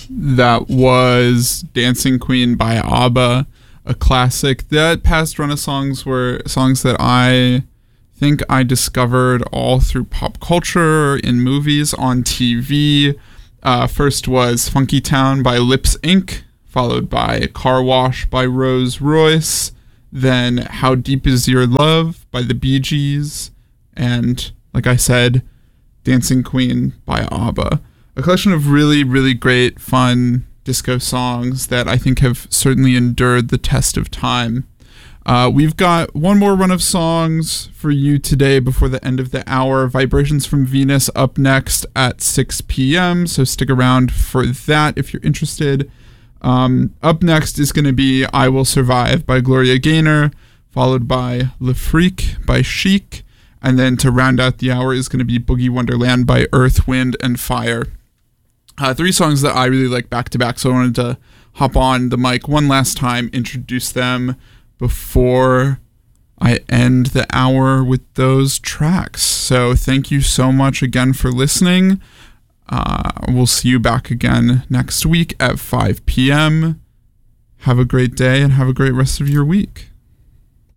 That was Dancing Queen by ABBA, a classic. That past run of songs were songs that I think I discovered all through pop culture, in movies, on TV. First was Funky Town by Lips Inc., followed by Car Wash by Rose Royce, then How Deep Is Your Love by the Bee Gees, and, like I said, Dancing Queen by ABBA. A collection of really, really great, fun disco songs that I think have certainly endured the test of time. We've got one more run of songs for you today before the end of the hour. Vibrations from Venus up next at 6 p.m., so stick around for that if you're interested. Up next is going to be I Will Survive by Gloria Gaynor, followed by Le Freak by Chic, and then to round out the hour is going to be Boogie Wonderland by Earth, Wind, and Fire. Three songs that I really like back to back, so I wanted to hop on the mic one last time, introduce them before I end the hour with those tracks. So thank you so much again for listening. We'll see you back again next week at 5 p.m. Have a great day and have a great rest of your week.